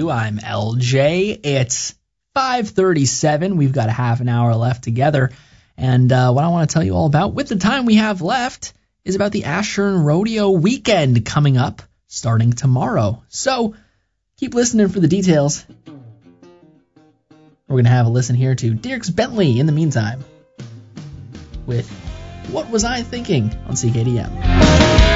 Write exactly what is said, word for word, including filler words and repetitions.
you. I'm L J. It's five thirty-seven. We've got a half an hour left together. And uh, what I want to tell you all about with the time we have left is about the Ashern Rodeo weekend coming up starting tomorrow. So keep listening for the details. We're going to have a listen here to Dierks Bentley in the meantime with What Was I Thinking on C K D M.